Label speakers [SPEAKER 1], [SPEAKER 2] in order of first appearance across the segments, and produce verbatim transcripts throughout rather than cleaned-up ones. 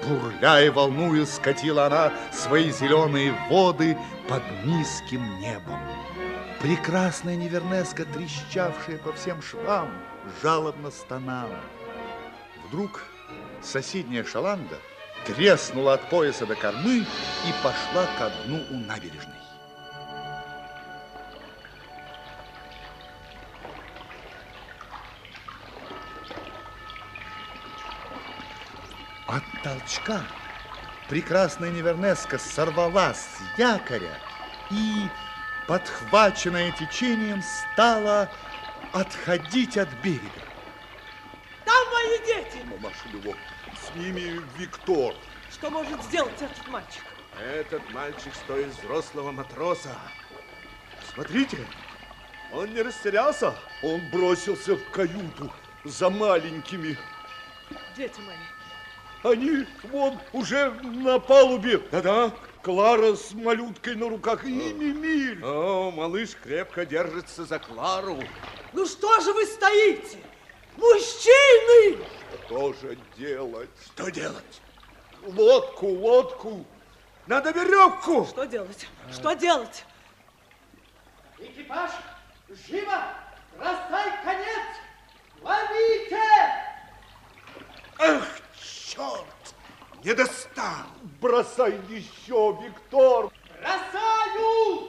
[SPEAKER 1] Бурля и волнуя, скатила она свои зеленые воды под низким небом. Прекрасная Невернеска, трещавшая по всем швам, жалобно стонала. Вдруг соседняя шаланда треснула от пояса до кормы и пошла ко дну у набережной. От толчка прекрасная Невернеска сорвалась с якоря и, подхваченная течением, стала отходить от берега.
[SPEAKER 2] Там мои дети!
[SPEAKER 3] Мамаша Львов, с ними Виктор.
[SPEAKER 2] Что может сделать этот мальчик?
[SPEAKER 4] Этот мальчик стоит взрослого матроса. Смотрите, он не растерялся.
[SPEAKER 3] Он бросился в каюту за маленькими.
[SPEAKER 2] Дети мои.
[SPEAKER 3] Они вон уже на палубе.
[SPEAKER 4] Да-да.
[SPEAKER 3] Клара с малюткой на руках и Мимиль.
[SPEAKER 4] О, малыш крепко держится за Клару.
[SPEAKER 2] Ну что же вы стоите? Мужчины!
[SPEAKER 3] Что же делать?
[SPEAKER 4] Что делать?
[SPEAKER 3] Лодку, лодку.
[SPEAKER 4] Надо веревку.
[SPEAKER 2] Что делать? Что делать?
[SPEAKER 5] Экипаж, живо! Бросай конец! Ловите!
[SPEAKER 4] Ах, черт! Не достал.
[SPEAKER 3] Бросай еще, Виктор.
[SPEAKER 5] Бросаю!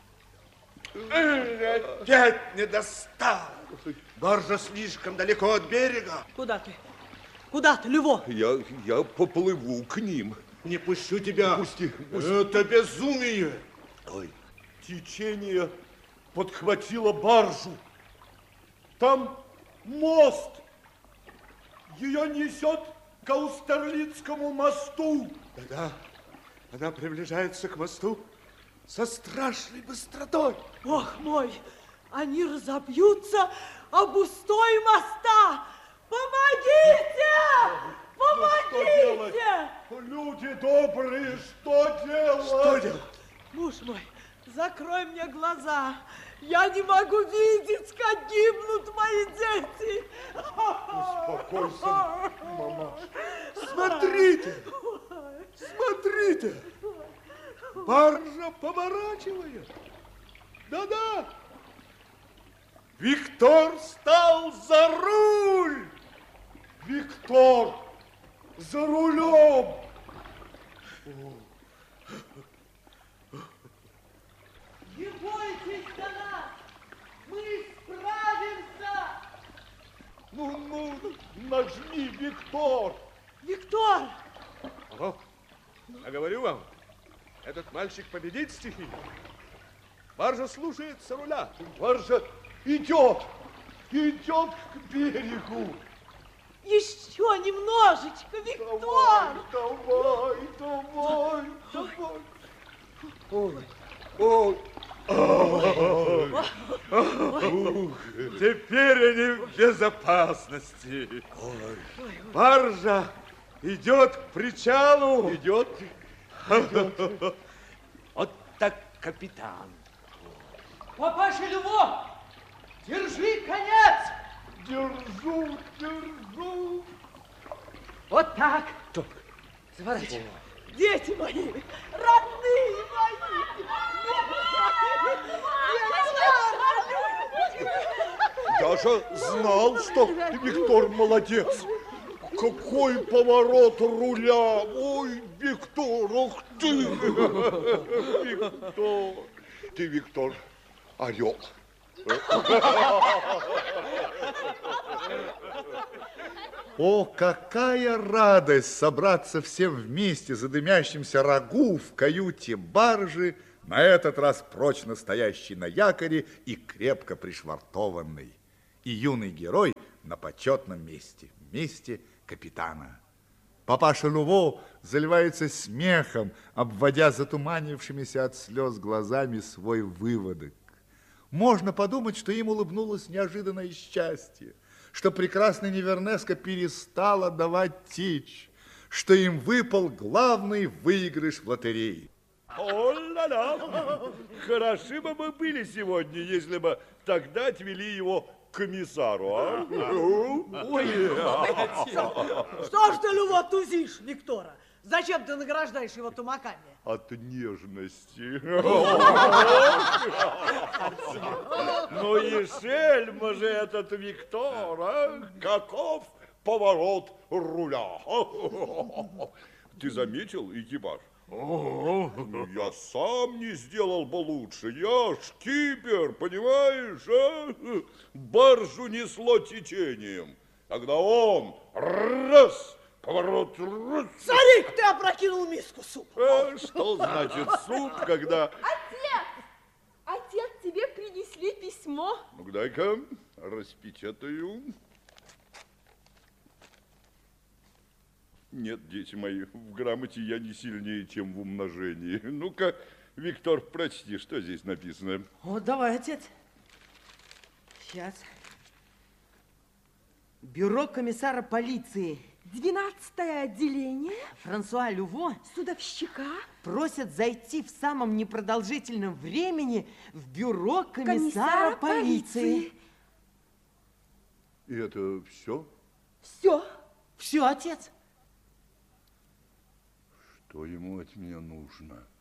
[SPEAKER 4] Эх, опять не достал. Баржа слишком далеко от берега.
[SPEAKER 2] Куда ты? Куда ты, Льво?
[SPEAKER 3] Я, я поплыву к ним.
[SPEAKER 4] Не пущу тебя.
[SPEAKER 3] Пусти, пусти.
[SPEAKER 4] Это безумие.
[SPEAKER 3] Ой, течение подхватило баржу. Там мост. Ее несет к Аустерлицкому мосту.
[SPEAKER 4] Да-да, она приближается к мосту со страшной быстротой.
[SPEAKER 2] Ох мой, они разобьются об устой моста. Помогите! Помогите!
[SPEAKER 3] Что делать? Люди добрые, что делать?
[SPEAKER 4] Что делать?
[SPEAKER 2] Муж мой, закрой мне глаза. Я не могу видеть, как гибнут мои дети.
[SPEAKER 3] Успокойся, мама.
[SPEAKER 4] Смотрите, смотрите. Баржа поворачивает. Да-да. Виктор стал за руль.
[SPEAKER 3] Виктор за рулем.
[SPEAKER 5] Не бойтесь за нас! Мы справимся!
[SPEAKER 3] Ну, ну, нажми, Виктор.
[SPEAKER 2] Виктор!
[SPEAKER 4] Ого, я говорю вам, этот мальчик победит стихию. Баржа слушается руля.
[SPEAKER 3] Баржа идет, идет к берегу.
[SPEAKER 2] Еще немножечко, Виктор!
[SPEAKER 3] Давай, давай, давай, давай.
[SPEAKER 4] Ой, ой. Ух, теперь они в безопасности. Баржа идет к причалу.
[SPEAKER 3] Идет.
[SPEAKER 4] Вот так капитан.
[SPEAKER 5] Папаша Львов, держи конец!
[SPEAKER 3] Держу, держу.
[SPEAKER 5] Вот так. Заворачивай.
[SPEAKER 2] Дети мои, родные мои!
[SPEAKER 3] Я же знал, что Виктор молодец. Какой поворот руля! Ой, Виктор, ух ты! Виктор! Ты, Виктор, орел.
[SPEAKER 1] О, какая радость собраться всем вместе за дымящимся рагу в каюте баржи, на этот раз прочно стоящий на якоре и крепко пришвартованный. И юный герой на почетном месте, месте капитана. Папаша Льво заливается смехом, обводя затуманившимися от слез глазами свой выводок. Можно подумать, что им улыбнулось неожиданное счастье, что прекрасная Невернеска перестала давать течь, что им выпал главный выигрыш в лотерее.
[SPEAKER 3] О-ла-ла! Хороши бы мы были сегодня, если бы тогда отвели его комиссару, а?
[SPEAKER 2] Что ж ты, Люво, тузишь, Виктора? Зачем ты награждаешь его тумаками?
[SPEAKER 3] От нежности. Ну и шельма же этот Виктор, а? Каков поворот руля. Ты заметил экипаж? Ну, я сам не сделал бы лучше. Я шкипер, понимаешь, а? Баржу несло течением. Когда он раз, поворот, раз.
[SPEAKER 2] Царик, ты опрокинул миску супа.
[SPEAKER 3] А что значит суп, когда...
[SPEAKER 6] Отец! Отец, тебе принесли письмо.
[SPEAKER 3] Ну, дай-ка распечатаю. Нет, дети мои, в грамоте я не сильнее, чем в умножении. Ну-ка, Виктор, прочти, что здесь написано.
[SPEAKER 5] Вот давай, отец. Сейчас. Бюро комиссара полиции.
[SPEAKER 6] Двенадцатое отделение.
[SPEAKER 5] Франсуа Люво
[SPEAKER 6] Судовщика.
[SPEAKER 5] просят зайти в самом непродолжительном времени в бюро комиссара,
[SPEAKER 6] Комиссара
[SPEAKER 5] полиции.
[SPEAKER 6] полиции.
[SPEAKER 3] И это все?
[SPEAKER 6] Все.
[SPEAKER 5] Все, отец.
[SPEAKER 3] Что ему от меня нужно?